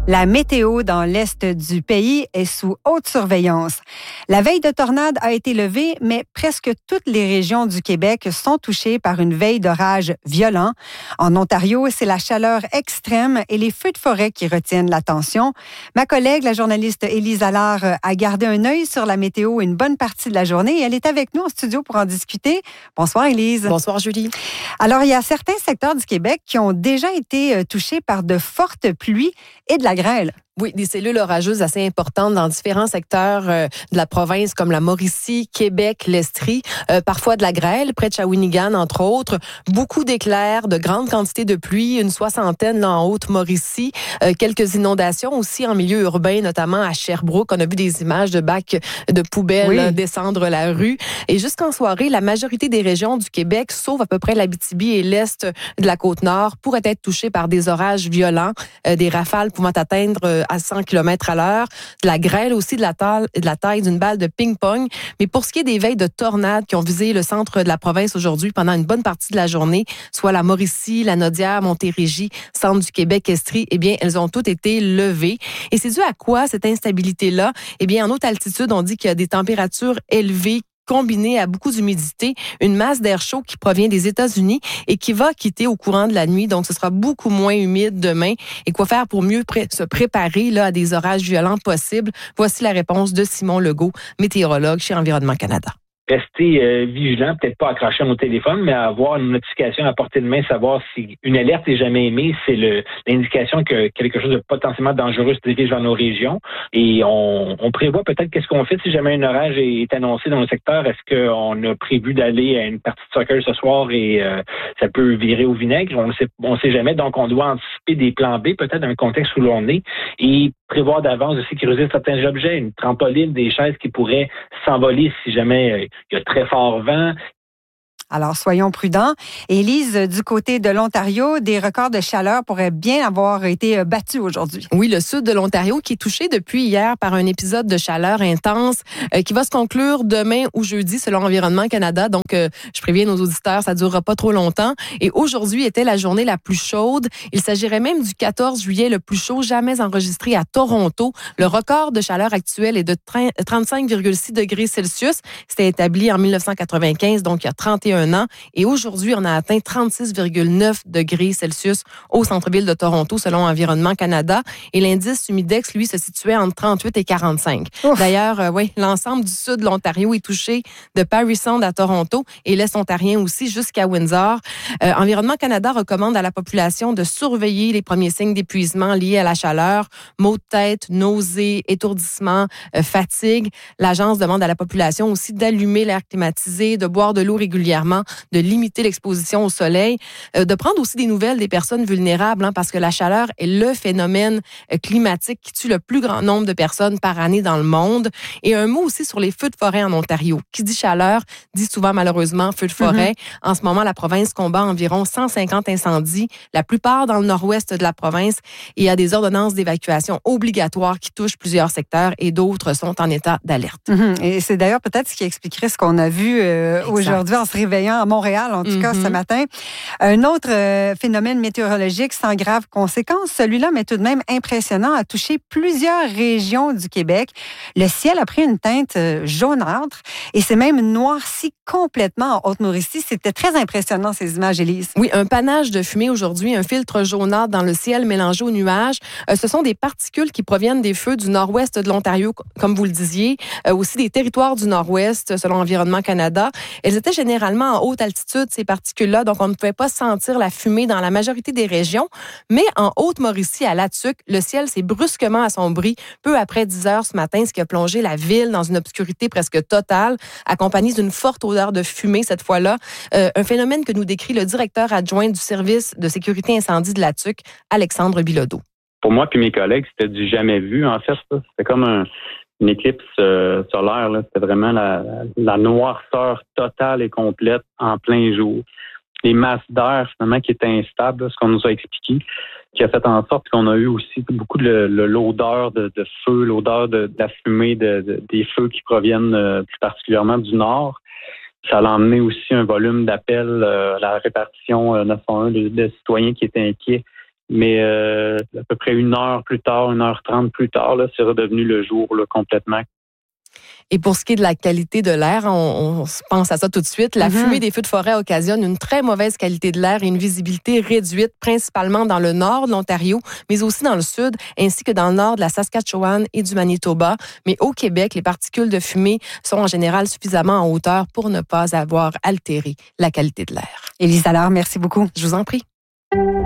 La météo dans l'est du pays est sous haute surveillance. La veille de tornade a été levée, mais presque toutes les régions du Québec sont touchées par une veille d'orage violent. En Ontario, c'est la chaleur extrême et les feux de forêt qui retiennent l'attention. Ma collègue, la journaliste Élise Allard, a gardé un œil sur la météo une bonne partie de la journée et elle est avec nous en studio pour en discuter. Bonsoir Élise. Bonsoir Julie. Alors, il y a certains secteurs du Québec qui ont déjà été touchés par de fortes pluies et de la grêle. Oui, des cellules orageuses assez importantes dans différents secteurs de la province, comme la Mauricie, Québec, l'Estrie, parfois de la grêle, près de Shawinigan, entre autres. Beaucoup d'éclairs, de grandes quantités de pluie, une soixantaine là, en Haute-Mauricie. Quelques inondations aussi en milieu urbain, notamment à Sherbrooke. On a vu des images de bacs de poubelles descendre la rue. Et jusqu'en soirée, la majorité des régions du Québec, sauf à peu près l'Abitibi et l'Est de la Côte-Nord, pourraient être touchées par des orages violents, des rafales pouvant atteindre à 100 km à l'heure, de la grêle aussi de la taille d'une balle de ping-pong. Mais pour ce qui est des veilles de tornades qui ont visé le centre de la province aujourd'hui pendant une bonne partie de la journée, soit la Mauricie, la Naudière, Montérégie, centre du Québec, Estrie, eh bien, elles ont toutes été levées. Et c'est dû à quoi cette instabilité-là? Eh bien, en haute altitude, on dit qu'il y a des températures élevées combiné à beaucoup d'humidité, une masse d'air chaud qui provient des États-Unis et qui va quitter au courant de la nuit. Donc, ce sera beaucoup moins humide demain. Et quoi faire pour mieux se préparer là, à des orages violents possibles? Voici la réponse de Simon Legault, météorologue chez Environnement Canada. Rester vigilant, peut-être pas accrocher à mon téléphone, mais avoir une notification à portée de main, savoir si une alerte est jamais émise, c'est l'indication que quelque chose de potentiellement dangereux se dirige vers nos régions. Et on prévoit peut-être qu'est-ce qu'on fait si jamais un orage est annoncé dans le secteur. Est-ce qu'on a prévu d'aller à une partie de soccer ce soir et ça peut virer au vinaigre? On sait jamais. Donc, on doit anticiper des plans B, peut-être dans le contexte où l'on est, et prévoir d'avance de sécuriser certains objets, une trampoline, des chaises qui pourraient s'envoler si jamais il y a très fort vent. Alors, soyons prudents. Élise, du côté de l'Ontario, des records de chaleur pourraient bien avoir été battus aujourd'hui. Oui, le sud de l'Ontario qui est touché depuis hier par un épisode de chaleur intense qui va se conclure demain ou jeudi selon Environnement Canada. Donc, je préviens nos auditeurs, ça ne durera pas trop longtemps. Et aujourd'hui était la journée la plus chaude. Il s'agirait même du 14 juillet, le plus chaud jamais enregistré à Toronto. Le record de chaleur actuel est de 35,6 degrés Celsius. C'était établi en 1995, donc il y a 31 ans. Et aujourd'hui, on a atteint 36,9 degrés Celsius au centre-ville de Toronto, selon Environnement Canada. Et l'indice humidex, lui, se situait entre 38 et 45. Ouf. D'ailleurs, l'ensemble du sud de l'Ontario est touché, de Parry Sound à Toronto et l'Est ontarien aussi jusqu'à Windsor. Environnement Canada recommande à la population de surveiller les premiers signes d'épuisement liés à la chaleur, maux de tête, nausées, étourdissement, fatigue. L'agence demande à la population aussi d'allumer l'air climatisé, de boire de l'eau régulièrement, de limiter l'exposition au soleil, de prendre aussi des nouvelles des personnes vulnérables, parce que la chaleur est le phénomène climatique qui tue le plus grand nombre de personnes par année dans le monde. Et un mot aussi sur les feux de forêt en Ontario. Qui dit chaleur, dit souvent malheureusement feux de forêt. En ce moment, la province combat environ 150 incendies, la plupart dans le nord-ouest de la province. Et il y a des ordonnances d'évacuation obligatoires qui touchent plusieurs secteurs et d'autres sont en état d'alerte. Et c'est d'ailleurs peut-être ce qui expliquerait ce qu'on a vu aujourd'hui en se réveillant à Montréal, en tout cas ce matin. Un autre phénomène météorologique sans graves conséquences, celui-là, mais tout de même impressionnant, a touché plusieurs régions du Québec. Le ciel a pris une teinte jaunâtre et c'est même noirci complètement en Haute-Mauricie. C'était très impressionnant, ces images, Élise. Oui, un panache de fumée aujourd'hui, un filtre jaunâtre dans le ciel mélangé aux nuages. Ce sont des particules qui proviennent des feux du nord-ouest de l'Ontario, comme vous le disiez, aussi des territoires du nord-ouest, selon Environnement Canada. Elles étaient généralement en haute altitude, ces particules-là, donc on ne pouvait pas sentir la fumée dans la majorité des régions. Mais en Haute-Mauricie, à Latuc, le ciel s'est brusquement assombri peu après 10 heures ce matin, ce qui a plongé la ville dans une obscurité presque totale, accompagnée d'une forte odeur de fumée cette fois-là. Un phénomène que nous décrit le directeur adjoint du service de sécurité incendie de Latuc, Alexandre Bilodeau. Pour moi et mes collègues, c'était du jamais vu, en fait. C'était comme une éclipse solaire. Là. C'était vraiment la noirceur totale et complète en plein jour. Les masses d'air, finalement, qui étaient instables, ce qu'on nous a expliqué, qui a fait en sorte qu'on a eu aussi beaucoup de l'odeur de feu, l'odeur de la fumée des feux qui proviennent plus particulièrement du nord. Ça a emmené aussi un volume d'appels à la répartition 911 de citoyens qui étaient inquiets Mais à peu près 1 heure plus tard, 1h30 plus tard, là, c'est redevenu le jour là, complètement. Et pour ce qui est de la qualité de l'air, on pense à ça tout de suite. La fumée des feux de forêt occasionne une très mauvaise qualité de l'air et une visibilité réduite, principalement dans le nord de l'Ontario, mais aussi dans le sud, ainsi que dans le nord de la Saskatchewan et du Manitoba. Mais au Québec, les particules de fumée sont en général suffisamment en hauteur pour ne pas avoir altéré la qualité de l'air. Élise Allard, merci beaucoup. Je vous en prie.